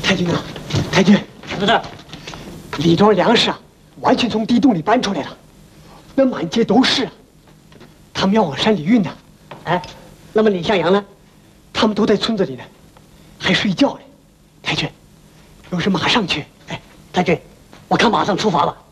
太君啊，太君， 什么事？ 李庄粮食啊，完全从地洞里搬出来了，那满街都是啊。他们要往山里运呢。 哎，那么李向阳呢？ 他们都在村子里呢，还睡觉呢。太君，有事马上去。 哎，太君，我看马上出发吧。